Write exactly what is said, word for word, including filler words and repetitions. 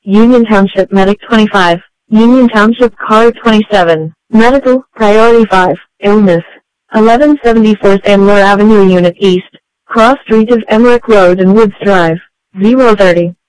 Union Township Medic twenty-five, Union Township Car twenty-seven, Medical, Priority five, Illness, eleven seventy-four Sandler Avenue Unit East, Cross Street of Emmerich Road and Woods Drive, zero thirty.